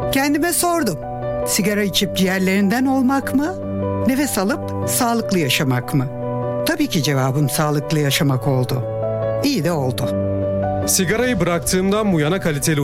Kendime sordum. Sigara içip ciğerlerinden olmak mı? Nefes alıp sağlıklı yaşamak mı? Tabii ki cevabım sağlıklı yaşamak oldu. İyi de oldu. Sigarayı bıraktığımdan bu yana kaliteli